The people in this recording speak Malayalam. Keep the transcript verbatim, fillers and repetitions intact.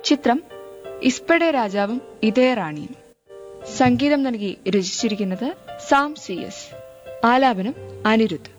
ചിത്രം ഇസ്പെടെ രാജാവും ഇതേ റാണിയും. സംഗീതം നൽകി രചിച്ചിരിക്കുന്നത് സാം സി എസ്. ആലാപനം അനിരുദ്ധ്.